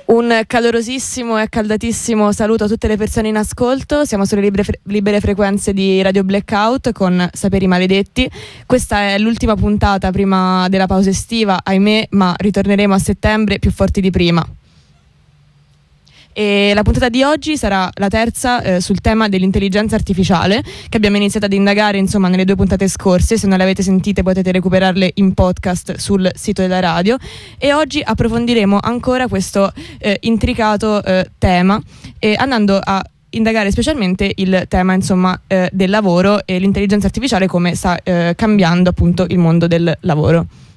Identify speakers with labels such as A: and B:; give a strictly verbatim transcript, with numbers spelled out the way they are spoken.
A: Un calorosissimo e caldatissimo saluto a tutte le persone in ascolto. Siamo sulle libere, fre- libere frequenze di Radio Blackout con Saperi Maledetti. Questa è l'ultima puntata prima della pausa estiva, ahimè, ma ritorneremo a settembre più forti di prima. E la puntata di oggi sarà la terza eh, sul tema dell'intelligenza artificiale, che abbiamo iniziato ad indagare insomma nelle due puntate scorse. Se non le avete sentite potete recuperarle in podcast sul sito della radio, e oggi approfondiremo ancora questo eh, intricato eh, tema, eh, andando a indagare specialmente il tema insomma eh, del lavoro e l'intelligenza artificiale, come sta eh, cambiando appunto il mondo del lavoro.